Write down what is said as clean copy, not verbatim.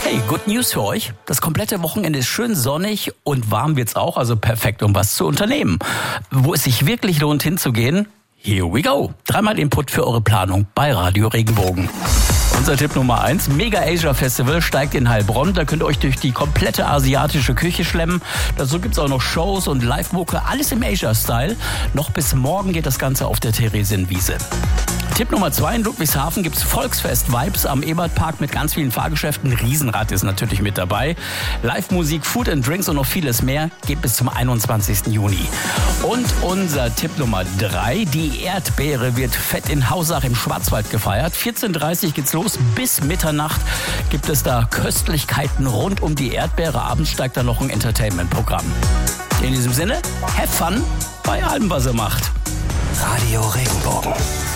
Hey, good news für euch. Das komplette Wochenende ist schön sonnig und warm wird's auch, also perfekt, um was zu unternehmen. Wo es sich wirklich lohnt hinzugehen? Here we go. 3-mal Input für eure Planung bei Radio Regenbogen. Unser Tipp Nummer 1, Mega Asia Festival steigt in Heilbronn. Da könnt ihr euch durch die komplette asiatische Küche schlemmen. Dazu gibt's auch noch Shows und Live-Mucke, alles im Asia-Style. Noch bis morgen geht das Ganze auf der Theresienwiese. Tipp Nummer 2, in Ludwigshafen gibt's Volksfest-Vibes am Ebertpark mit ganz vielen Fahrgeschäften. Riesenrad ist natürlich mit dabei. Live-Musik, Food and Drinks und noch vieles mehr geht bis zum 21. Juni. Und unser Tipp Nummer 3, die Erdbeere wird fett in Hausach im Schwarzwald gefeiert. 14:30 Uhr geht's los, bis Mitternacht gibt es da Köstlichkeiten rund um die Erdbeere. Abends steigt da noch ein Entertainment-Programm. In diesem Sinne, have fun bei allem, was ihr macht. Radio Regenbogen.